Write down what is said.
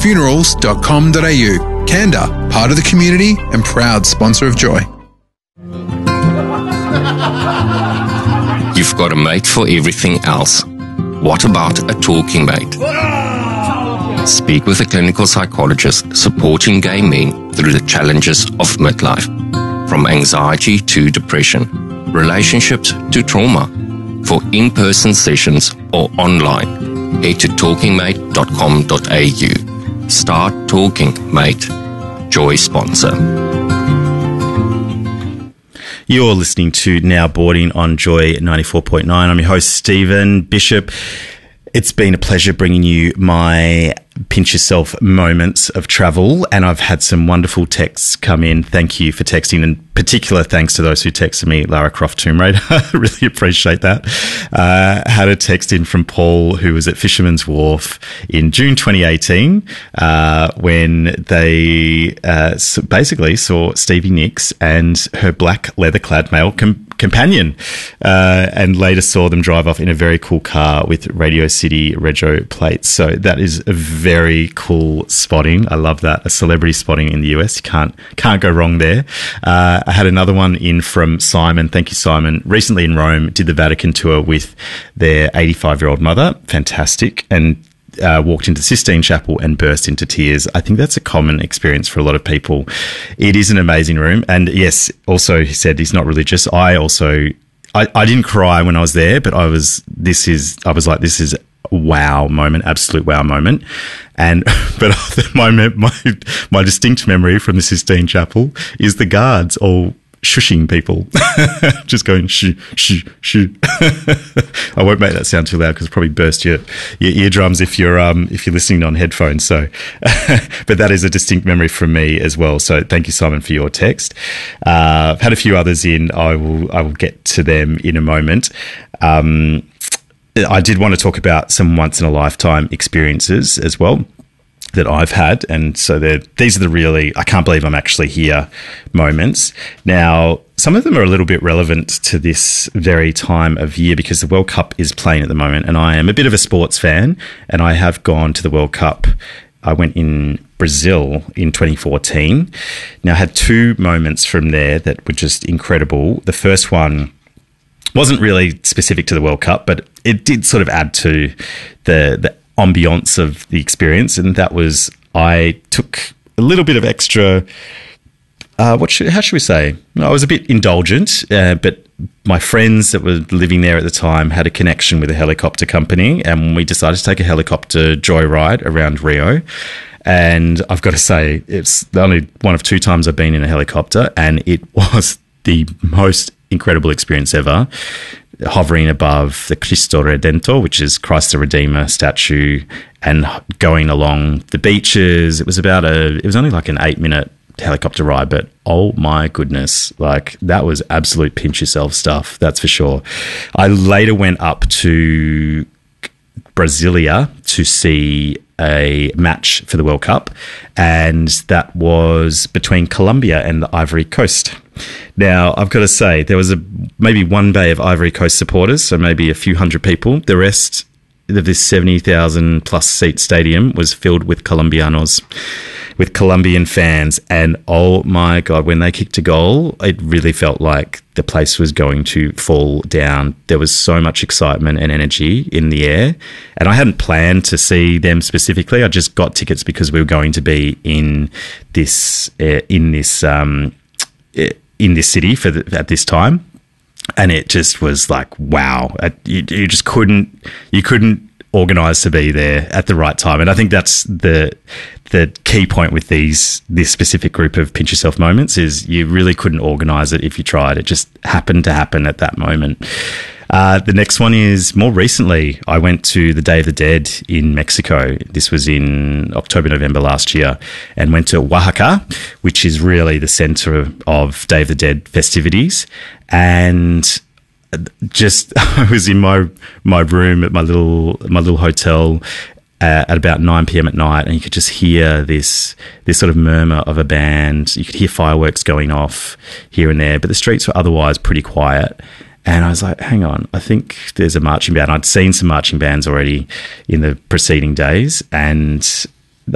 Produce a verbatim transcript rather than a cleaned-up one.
funerals dot com dot a u. Kanda, part of the community and proud sponsor of Joy. You've got a mate for everything else. What about a talking mate? Speak with a clinical psychologist supporting gay men through the challenges of midlife, from anxiety to depression, relationships to trauma. For in-person sessions or online, head to talking mate dot com dot a u. Start talking, mate. Joy sponsor. You're listening to Now Boarding on Joy ninety-four point nine. I'm your host, Stephen Bishop. It's been a pleasure bringing you my pinch yourself moments of travel, and I've had some wonderful texts come in. Thank you for texting, and particular thanks to those who texted me, Lara Croft Tomb Raider. I really appreciate that. Uh, had a text in from Paul, who was at Fisherman's Wharf in June twenty eighteen, uh, when they uh, basically saw Stevie Nicks and her black leather-clad male com- companion, uh, and later saw them drive off in a very cool car with Radio City Rego plates. So that is a very cool spotting. I love that. A celebrity spotting in the U S. You can't can't go wrong there. Uh, I had another one in from Simon. Thank you, Simon. Recently in Rome, did the Vatican tour with their eighty-five-year-old mother. Fantastic. And Uh, walked into the Sistine Chapel and burst into tears. I think that's a common experience for a lot of people. It is an amazing room. And yes, also he said he's not religious. I also, I, I didn't cry when I was there, but I was, this is, I was like, this is a wow moment, absolute wow moment. And, but my, my, my distinct memory from the Sistine Chapel is the guards all shushing people, just going shoo, shoo, shoo. I won't make that sound too loud because it'll probably burst your, your eardrums if you're um if you're listening on headphones. So, but that is a distinct memory from me as well. So thank you, Simon, for your text. Uh, I've had a few others in. I will I will get to them in a moment. Um, I did want to talk about some once in a lifetime experiences as well that I've had, and so these are the really I can't believe I'm actually here moments. Now, some of them are a little bit relevant to this very time of year because the World Cup is playing at the moment, and I am a bit of a sports fan, and I have gone to the World Cup. I went in Brazil in twenty fourteen. Now, I had two moments from there that were just incredible. The first one wasn't really specific to the World Cup, but it did sort of add to the the ambiance of the experience, and that was I took a little bit of extra uh what should how should we say I was a bit indulgent, uh, but my friends that were living there at the time had a connection with a helicopter company, and we decided to take a helicopter joyride around Rio. And I've got to say, it's the only one of two times I've been in a helicopter, and it was the most incredible experience ever, hovering above the Cristo Redentor, which is Christ the Redeemer statue, and going along the beaches. It was about a, it was only like an eight minute helicopter ride, but oh my goodness, like that was absolute pinch yourself stuff. That's for sure. I later went up to Brasilia to see a match for the World Cup, and that was between Colombia and the Ivory Coast. Now, I've got to say, there was a maybe one bay of Ivory Coast supporters, so maybe a few hundred people. The rest of this seventy thousand plus seat stadium was filled with Colombianos, with Colombian fans. And oh my God, when they kicked a goal, it really felt like the place was going to fall down. There was so much excitement and energy in the air. And I hadn't planned to see them specifically. I just got tickets because we were going to be in this, uh, in this, um, in this city for the, at this time. And it just was like, wow, you, you just couldn't, you couldn't organise to be there at the right time. And I think that's the the key point with these this specific group of pinch yourself moments is you really couldn't organise it if you tried. It just happened to happen at that moment. Uh, the next one is more recently, I went to the Day of the Dead in Mexico. This was in October, November last year, and went to Oaxaca, which is really the centre of Day of the Dead festivities. And just, I was in my my room at my little my little hotel uh, at about nine p.m. at night, and you could just hear this this sort of murmur of a band. You could hear fireworks going off here and there, but the streets were otherwise pretty quiet. And I was like, hang on, I think there's a marching band. I'd seen some marching bands already in the preceding days, and